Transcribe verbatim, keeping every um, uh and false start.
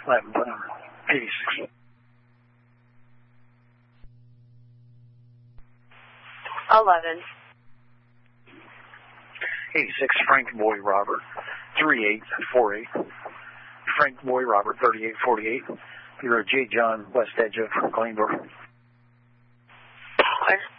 eleven, eighty-six. eleven. eighty-six, Frank Boy Robert, three eight four eight. Frank Boy Robert, thirty-eight forty-eight. You're a J. John, west edge of Greenville. West